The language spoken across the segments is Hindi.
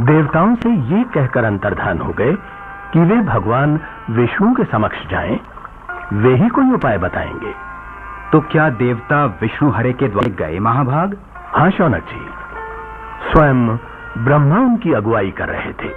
देवताओं से ये कहकर अंतर्धान हो गए कि वे भगवान विष्णु के समक्ष जाएं, वे ही कोई उपाय बताएंगे। तो क्या देवता विष्णु हरे के द्वार गए महाभाग? हाँ शौनक जी, स्वयं ब्रह्मा उनकी अगुवाई कर रहे थे।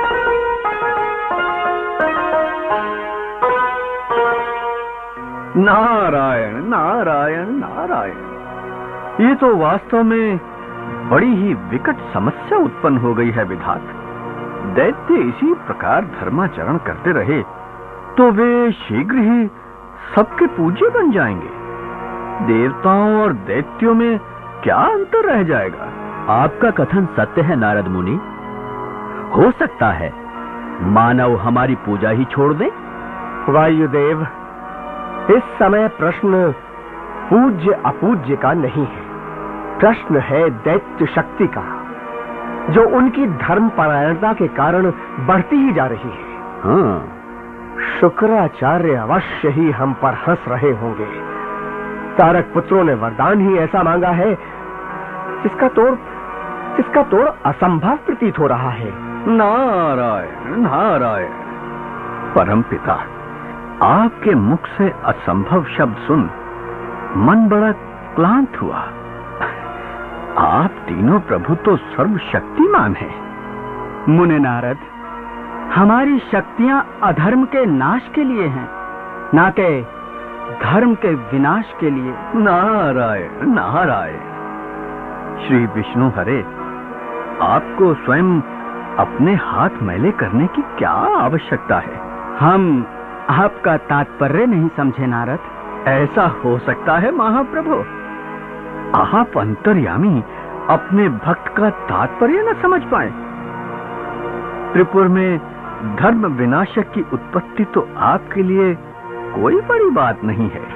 नारायण नारायण नारायण, ये तो वास्तव में बड़ी ही विकट समस्या उत्पन्न हो गई है विधात। दैत्य इसी प्रकार धर्माचरण करते रहे तो वे शीघ्र ही सबके पूज्य बन जाएंगे। देवताओं और दैत्यों में क्या अंतर रह जाएगा? आपका कथन सत्य है नारद मुनि। हो सकता है मानव हमारी पूजा ही छोड़ दे। वायुदेव, इस समय प्रश्न पूज्य अपूज्य का नहीं है, प्रश्न है दैत्य शक्ति का, जो उनकी धर्मपरायणता के कारण बढ़ती ही जा रही है। हाँ, शुक्राचार्य अवश्य ही हम पर हंस रहे होंगे। तारक पुत्रों ने वरदान ही ऐसा मांगा है जिसका तोड़ असंभव प्रतीत हो रहा है। नारायण नारायण, परमपिता, आपके मुख से असंभव शब्द सुन मन बड़ा क्लांत हुआ। आप तीनों प्रभु तो सर्वशक्तिमान हैं। मुने नारद, हमारी शक्तियां अधर्म के नाश के लिए हैं, ना कि धर्म के विनाश के लिए। नारायण नारायण, श्री विष्णु हरे, आपको स्वयं अपने हाथ मैले करने की क्या आवश्यकता है? हम आपका तात्पर्य नहीं समझे नारद। ऐसा हो सकता है महाप्रभु, आप अंतर्यामी अपने भक्त का तात्पर्य न समझ पाए। त्रिपुर में धर्म विनाशक की उत्पत्ति तो आपके लिए कोई बड़ी बात नहीं है।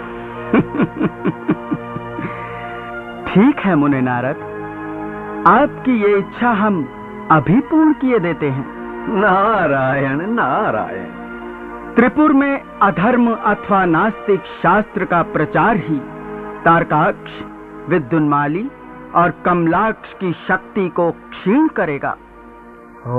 ठीक है मुने नारद, आपकी ये इच्छा हम अभी पूर्ण किए देते हैं। नारायण नारायण, त्रिपुर में अधर्म अथवा नास्तिक शास्त्र का प्रचार ही तारकाक्ष, विद्युन्माली और कमलाक्ष की शक्ति को क्षीण करेगा।